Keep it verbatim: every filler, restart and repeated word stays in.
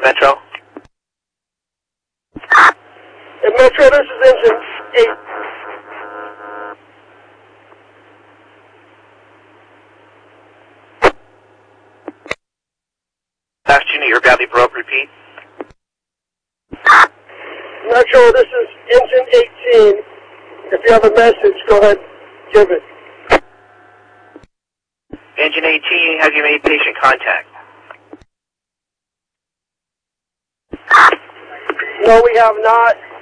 Metro. And Metro, this is engine eight. Last unit, you're badly broke. Repeat. Metro, this is engine eighteen. If you have a message, go ahead, give it. Engine eighteen, have you made patient contact? No, we have not.